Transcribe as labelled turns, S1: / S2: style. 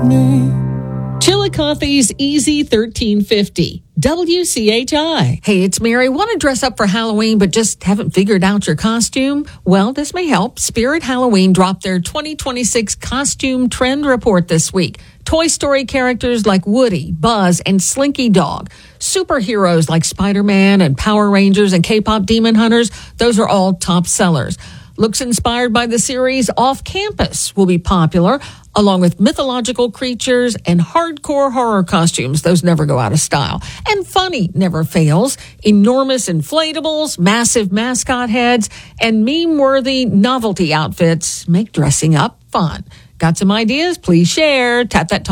S1: me.
S2: Chillicothe's Easy 1350. WCHI.
S3: Hey, it's Mary. Want to dress up for Halloween but just haven't figured out your costume? Well, this may help. Spirit Halloween dropped their 2026 costume trend report this week. Toy Story characters like Woody, Buzz, and Slinky Dog. Superheroes like Spider-Man and Power Rangers and K-pop Demon Hunters, those are all top sellers. Looks inspired by the series Off Campus will be popular, along with mythological creatures and hardcore horror costumes. Those never go out of style. And funny never fails. Enormous inflatables, massive mascot heads, and meme-worthy novelty outfits make dressing up fun. Got some ideas? Please share. Tap that